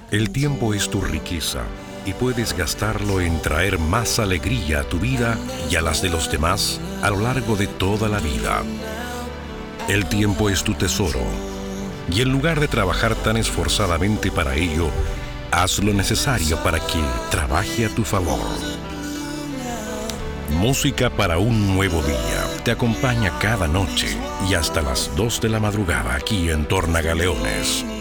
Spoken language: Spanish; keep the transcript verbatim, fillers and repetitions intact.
El tiempo es tu riqueza y puedes gastarlo en traer más alegría a tu vida y a las de los demás a lo largo de toda la vida. El tiempo es tu tesoro y en lugar de trabajar tan esforzadamente para ello, haz lo necesario para que trabaje a tu favor. Música para un nuevo día te acompaña cada noche y hasta las dos de la madrugada aquí en Tornagaleones.